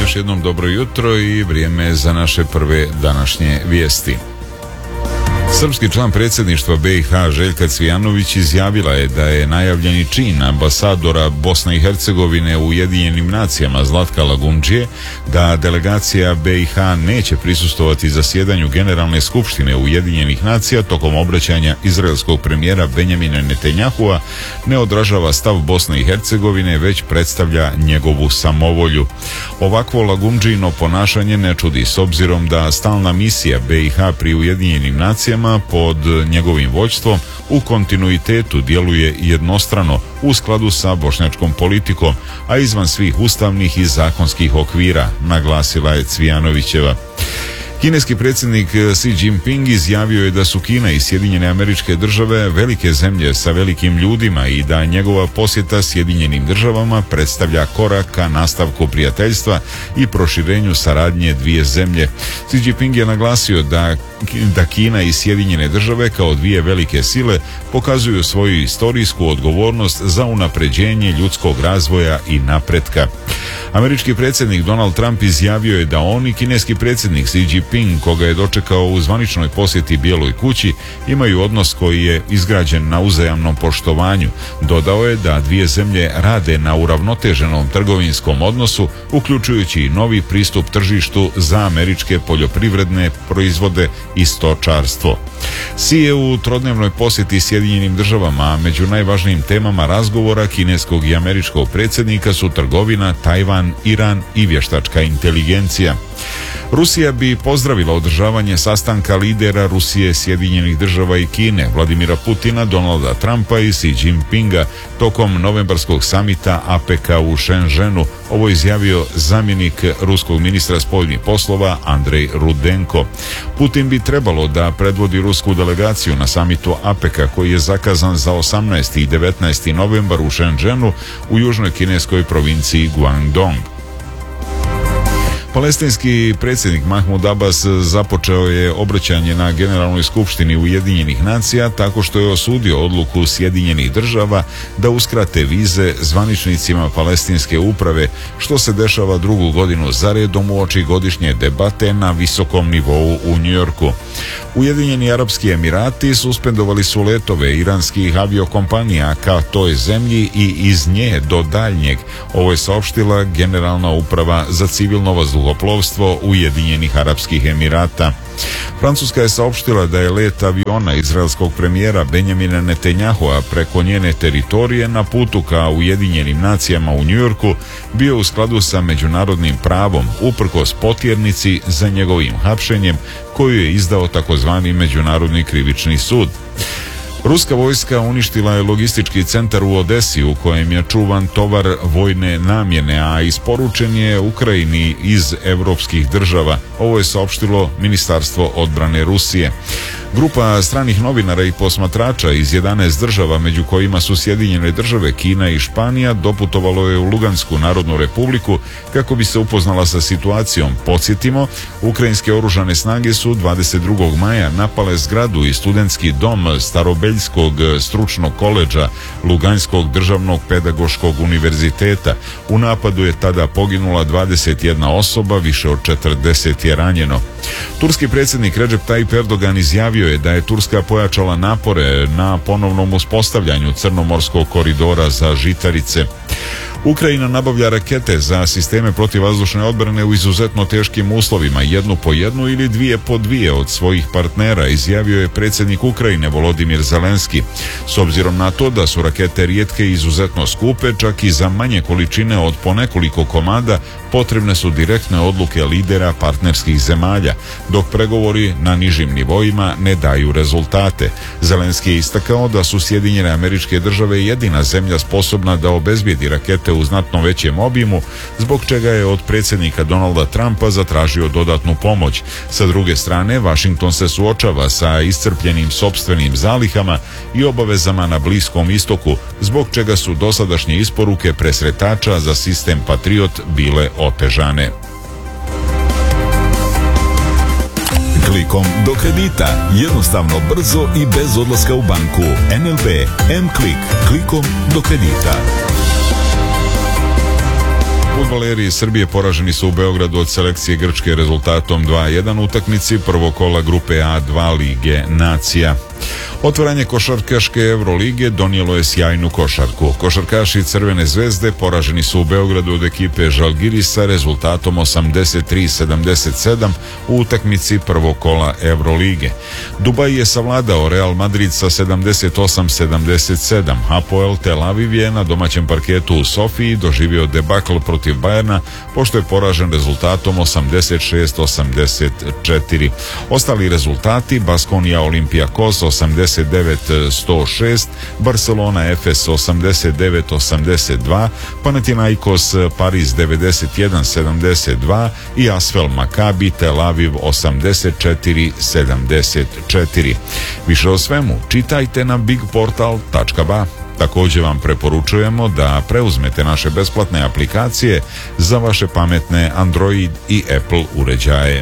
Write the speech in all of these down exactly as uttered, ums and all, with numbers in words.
još jednom dobro jutro i vrijeme za naše prve današnje vijesti. Srpski član predsjedništva B i H Željka Cvijanović izjavila je da je najavljeni čin ambasadora Bosne i Hercegovine u Ujedinjenim nacijama Zlatka Lagundžije da delegacija B i H neće prisustvovati zasjedanju Generalne skupštine Ujedinjenih nacija tokom obraćanja izraelskog premijera Benjamina Netanjahua ne odražava stav Bosne i Hercegovine, već predstavlja njegovu samovolju. Ovakvo Lagundžijino ponašanje ne čudi s obzirom da stalna misija B i H pri Ujedinjenim nacijama pod njegovim vođstvom u kontinuitetu djeluje jednostrano u skladu sa bošnjačkom politikom, a izvan svih ustavnih i zakonskih okvira, naglasila je Cvijanovićeva. Kineski predsjednik Xi Jinping izjavio je da su Kina i Sjedinjene Američke Države velike zemlje sa velikim ljudima i da njegova posjeta Sjedinjenim Državama predstavlja korak ka nastavku prijateljstva i proširenju saradnje dvije zemlje. Xi Jinping je naglasio da, da Kina i Sjedinjene Države kao dvije velike sile pokazuju svoju istorijsku odgovornost za unapređenje ljudskog razvoja i napretka. Američki predsjednik Donald Trump izjavio je da on i kineski predsjednik Xi Jinping, koga je dočekao u zvaničnoj posjeti Bijeloj kući, imaju odnos koji je izgrađen na uzajamnom poštovanju. Dodao je da dvije zemlje rade na uravnoteženom trgovinskom odnosu, uključujući i novi pristup tržištu za američke poljoprivredne proizvode i stočarstvo. Xi je u trodnevnoj posjeti Sjedinjenim Državama, a među najvažnijim temama razgovora kineskog i američkog predsjednika su trgovina, Tajvan, Iran i vještačka inteligencija. Rusija bi pozdravila održavanje sastanka lidera Rusije, Sjedinjenih Država i Kine, Vladimira Putina, Donalda Trumpa i Xi Jinpinga tokom novembarskog samita A P E C-a u Shenzhenu. Ovo izjavio zamjenik ruskog ministra spoljnih poslova Andrej Rudenko. Putin bi trebalo da predvodi rusku delegaciju na samitu A P E C-a koji je zakazan za osamnaesti i devetnaesti novembar u Shenzhenu u južnoj kineskoj provinciji Guangdong. Palestinski predsjednik Mahmud Abbas započeo je obraćanje na Generalnoj skupštini Ujedinjenih nacija tako što je osudio odluku Sjedinjenih Država da uskrate vize zvaničnicima palestinske uprave, što se dešava drugu godinu zaredom uoči godišnje debate na visokom nivou u Njujorku. Ujedinjeni Arapski Emirati suspendovali su letove iranskih aviokompanija ka toj zemlji i iz nje do daljnjeg. Ovo je saopštila Generalna uprava za civilno vazduhoplovstvo Ujedinjenih Arapskih Emirata. Francuska je saopštila da je let aviona izraelskog premijera Benjamina Netanjahua preko njene teritorije na putu ka Ujedinjenim nacijama u Njujorku bio u skladu sa međunarodnim pravom, uprkos potjernici za njegovim hapšenjem koju je izdao takozvani Međunarodni krivični sud. Ruska vojska uništila je logistički centar u Odesi u kojem je čuvan tovar vojne namjene, a isporučen je Ukrajini iz evropskih država. Ovo je saopštilo Ministarstvo odbrane Rusije. Grupa stranih novinara i posmatrača iz jedanaest država, među kojima su Sjedinjene Države, Kina i Španija, doputovalo je u Lugansku narodnu republiku kako bi se upoznala sa situacijom. Podsjetimo, ukrajinske oružane snage su dvadeset drugog maja napale zgradu i studentski dom Starobeljskog stručnog koledža Luganskog državnog pedagoškog univerziteta. U napadu je tada poginula dvadeset jedna osoba, više od četrdeset je ranjeno. Turski predsjednik Recep Tayyip Erdogan izjavio je da je Turska pojačala napore na ponovnom uspostavljanju crnomorskog koridora za žitarice. Ukrajina nabavlja rakete za sisteme protivvazdušne odbrane u izuzetno teškim uslovima, jednu po jednu ili dvije po dvije od svojih partnera, izjavio je predsjednik Ukrajine Volodimir Zelenski. S obzirom na to da su rakete rijetke i izuzetno skupe, čak i za manje količine od po nekoliko komada, potrebne su direktne odluke lidera partnerskih zemalja, dok pregovori na nižim nivoima ne daju rezultate. Zelenski je istakao da su Sjedinjene Američke Države jedina zemlja sposobna da obezbijedi rakete u znatno većem obimu, zbog čega je od predsjednika Donalda Trumpa zatražio dodatnu pomoć. Sa druge strane, Washington se suočava sa iscrpljenim sopstvenim zalihama i obavezama na Bliskom istoku, zbog čega su dosadašnje isporuke presretača za sistem Patriot bile otežane. Klikom do kredita. Jednostavno, brzo i bez odlaska u banku. N L B M-Klik. Klikom do kredita. Fudbaleri iz Srbije poraženi su u Beogradu od selekcije Grčke rezultatom dva jedan utakmici prvog kola grupe A dva Lige nacija. Otvaranje košarkaške Evrolige donijelo je sjajnu košarku. Košarkaši Crvene zvezde poraženi su u Beogradu od ekipe Žalgirisa rezultatom osamdeset tri sedamdeset sedam u utakmici prvog kola Evrolige. Dubaj je savladao Real Madrid sa sedamdeset osam sedamdeset sedam. Hapoel Tel Aviv je na domaćem parketu u Sofiji doživio debakl protiv Bajerna pošto je poražen rezultatom osamdeset šest osamdeset četiri. Ostali rezultati: Baskonija Olympiakos osamdeset devet sto šest, Barcelona Efes osamdeset devet osamdeset dva, Panathinaikos Paris devedeset jedan sedamdeset dva i Asvel Makabi Tel Aviv osamdeset četiri sedamdeset četiri. Više o svemu čitajte na bigportal tačka ba. Također vam preporučujemo da preuzmete naše besplatne aplikacije za vaše pametne Android i Apple uređaje.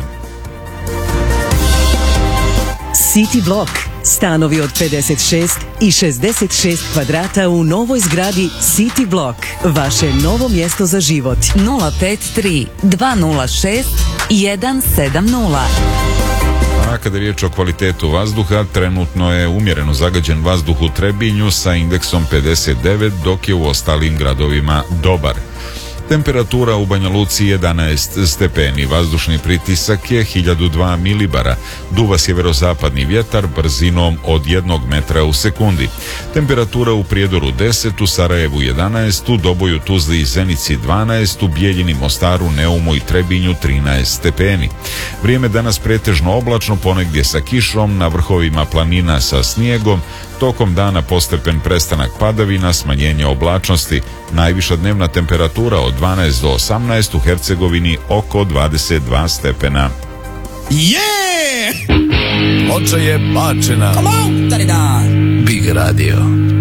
City Block. Stanovi od pedeset šest i šezdeset šest kvadrata u novoj zgradi City Block. Vaše novo mjesto za život. nula pet tri dva nula šest jedan sedam nula. A kada je riječ o kvalitetu vazduha, trenutno je umjereno zagađen vazduh u Trebinju sa indeksom pedeset devet, dok je u ostalim gradovima dobar. Temperatura u Banja Luci jedanaest stepeni, vazdušni pritisak je hiljadu dva milibara, duva sjeverozapadni vjetar brzinom od jednog metra u sekundi. Temperatura u Prijedoru deset, u Sarajevu jedanaest, u Doboju, Tuzli i Zenici dvanaest, u Bijeljini, Mostaru, Neumu i Trebinju trinaest stepeni. Vrijeme danas pretežno oblačno, ponegdje sa kišom, na vrhovima planina sa snijegom, tokom dana postepen prestanak padavina, smanjenje oblačnosti, najviša dnevna temperatura od dvanaest do osamnaest, u Hercegovini oko dvadeset dva stepena. Yeah! Oča je bačena. Come on, da-da-da. Big Radio.